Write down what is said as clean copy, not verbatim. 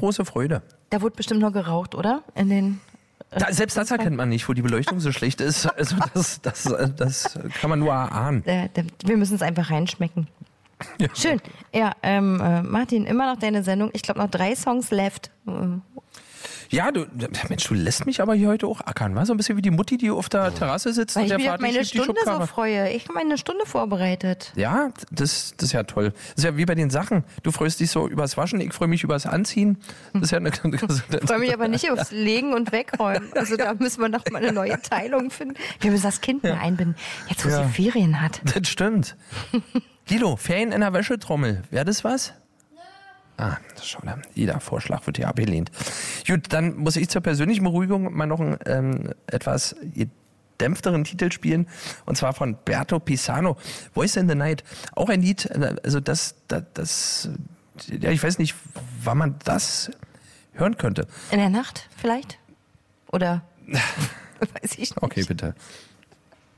große Freude. Da wurde bestimmt noch geraucht, oder? In den... Selbst das erkennt man nicht, wo die Beleuchtung so schlecht ist. Also das kann man nur erahnen. Wir müssen es einfach reinschmecken. Ja. Schön. Ja, Martin, immer noch deine Sendung. Ich glaube, noch 3 Songs left. Ja, Mensch, du lässt mich aber hier heute auch ackern, wa? So ein bisschen wie die Mutti, die auf der Terrasse sitzt. Weil und ich der mich auf Vater meine schiebt die Stunde so Schubkarre. freue. Ich habe meine Stunde vorbereitet. Ja, das ist ja toll. Das ist ja wie bei den Sachen. Du freust dich so übers Waschen, ich freue mich übers Anziehen. Das ist ja eine Ich freue mich aber nicht aufs Legen und Wegräumen. Also da müssen wir noch mal eine neue Teilung finden. Wir müssen das Kind mehr einbinden, jetzt wo sie Ferien hat. Das stimmt. Guido, Ferien in der Wäschetrommel. Wäre das was? Ah, schau da. Jeder Vorschlag wird hier abgelehnt. Gut, dann muss ich zur persönlichen Beruhigung mal noch einen etwas gedämpfteren Titel spielen. Und zwar von Berto Pisano. Voice in the Night. Auch ein Lied, also ja, ich weiß nicht, wann man das hören könnte. In der Nacht vielleicht? Oder weiß ich nicht. Okay, bitte.